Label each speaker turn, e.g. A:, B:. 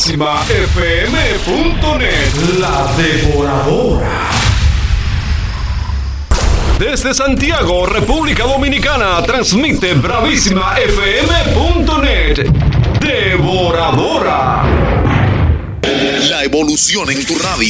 A: BravísimaFM.net.
B: La Devoradora.
A: Desde Santiago, República Dominicana, transmite BravísimaFM.net. Devoradora.
C: La evolución en tu radio.